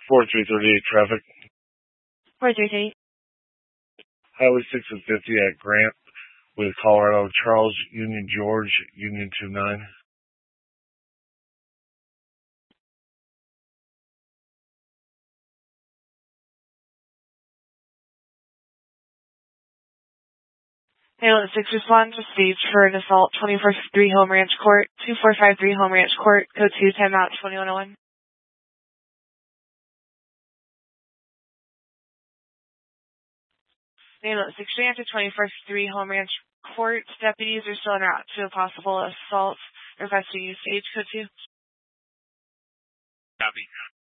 4338 traffic. 438. Highway 6 and 50 at Grant with Colorado. Charles, Union George, Union 29. Ambulance 6 response received for an assault 2453 Home Ranch Court, 2453 Home Ranch Court, code 2, timeout 2101. Ambulance 6 to 2453 Home Ranch Court. Deputies are still en route to a possible assault. Requesting use stage code 2. Copy.